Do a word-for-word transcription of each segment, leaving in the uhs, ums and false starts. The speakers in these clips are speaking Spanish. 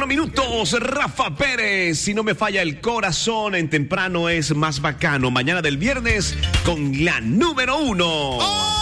Cuatro minutos, Rafa Pérez. Si no me falla el corazón, en temprano es más bacano. Mañana del viernes con la número uno. ¡Oh!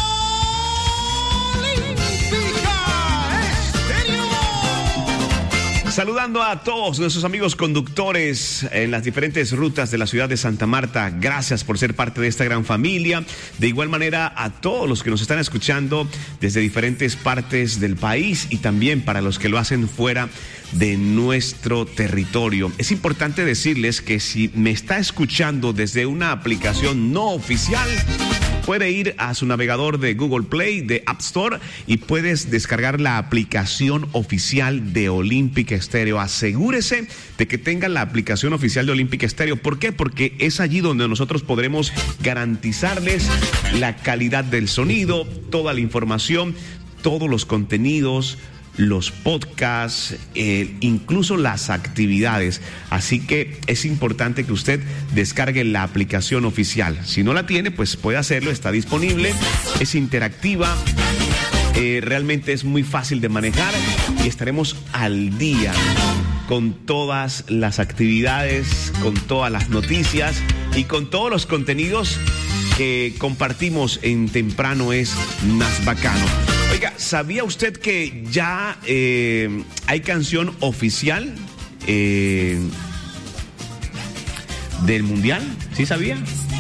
Saludando a todos nuestros amigos conductores en las diferentes rutas de la ciudad de Santa Marta. Gracias por ser parte de esta gran familia. De igual manera a todos los que nos están escuchando desde diferentes partes del país y también para los que lo hacen fuera de nuestro territorio. Es importante decirles que si me está escuchando desde una aplicación no oficial, puede ir a su navegador de Google Play, de App Store, y puedes descargar la aplicación oficial de Olímpica Estéreo. Asegúrese de que tengan la aplicación oficial de Olímpica Estéreo. ¿Por qué? Porque es allí donde nosotros podremos garantizarles la calidad del sonido, toda la información, todos los contenidos, los podcasts, eh, incluso las actividades. Así que es importante que usted descargue la aplicación oficial. Si no la tiene, pues puede hacerlo, está disponible, es interactiva, eh, realmente es muy fácil de manejar y estaremos al día con todas las actividades, con todas las noticias y con todos los contenidos que compartimos en Temprano es Más Bacano. Oiga, ¿sabía usted que ya eh, hay canción oficial eh, del Mundial? ¿Sí sabía?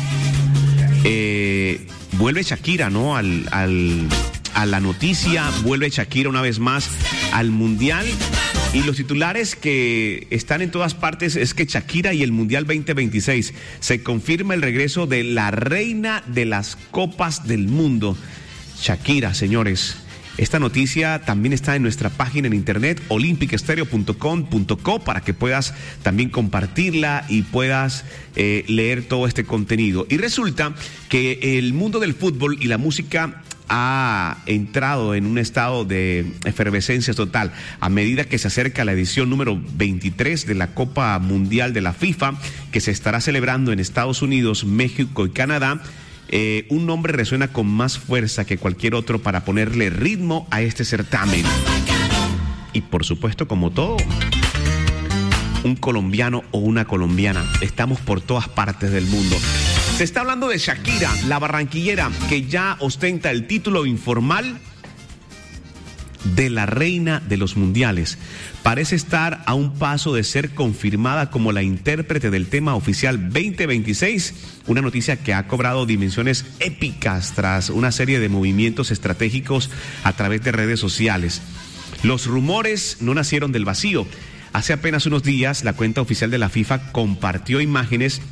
Eh, vuelve Shakira, ¿no? Al, al, a la noticia, vuelve Shakira una vez más al Mundial. Y los titulares que están en todas partes es que Shakira y el Mundial veinte veintiséis. Se confirma el regreso de la reina de las copas del mundo. Shakira, señores. Esta noticia también está en nuestra página en internet, olympic stereo punto com punto co, para que puedas también compartirla y puedas eh, leer todo este contenido. Y resulta que el mundo del fútbol y la música ha entrado en un estado de efervescencia total a medida que se acerca la edición número veintitrés de la Copa Mundial de la FIFA, que se estará celebrando en Estados Unidos, México y Canadá. Eh, un nombre resuena con más fuerza que cualquier otro para ponerle ritmo a este certamen. Y por supuesto, como todo, un colombiano o una colombiana. Estamos por todas partes del mundo. Se está hablando de Shakira, la barranquillera, que ya ostenta el título informal de la reina de los mundiales. Parece estar a un paso de ser confirmada como la intérprete del tema oficial veinte veintiséis, una noticia que ha cobrado dimensiones épicas tras una serie de movimientos estratégicos a través de redes sociales. Los rumores no nacieron del vacío. Hace apenas unos días, la cuenta oficial de la FIFA compartió imágenes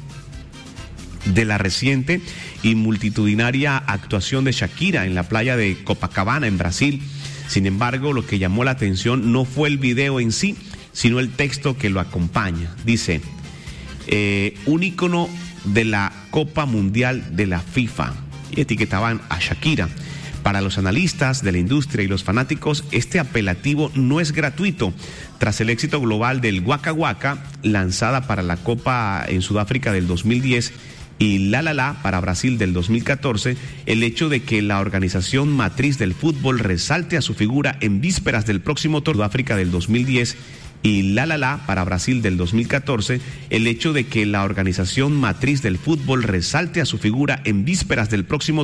de la reciente y multitudinaria actuación de Shakira en la playa de Copacabana, en Brasil. Sin embargo, lo que llamó la atención no fue el video en sí, sino el texto que lo acompaña. Dice, eh, un ícono de la Copa Mundial de la FIFA. Y etiquetaban a Shakira. Para los analistas de la industria y los fanáticos, este apelativo no es gratuito. Tras el éxito global del Waka Waka, lanzada para la Copa en Sudáfrica del dos mil diez, y La La La para Brasil del dos mil catorce, el hecho de que la organización matriz del fútbol resalte a su figura en vísperas del próximo Tour de África del dos mil diez y La La La para Brasil del dos mil catorce, el hecho de que la organización matriz del fútbol resalte a su figura en vísperas del próximo